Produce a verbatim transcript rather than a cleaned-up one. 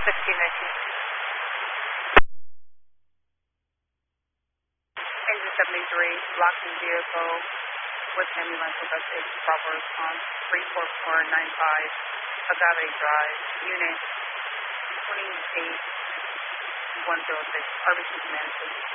sixteen nineteen. Engine seventy-three, blocking vehicle with ambulance with us is proper response, three four four nine five, Agave Drive, unit twenty-eight one zero six, R B C Command, please.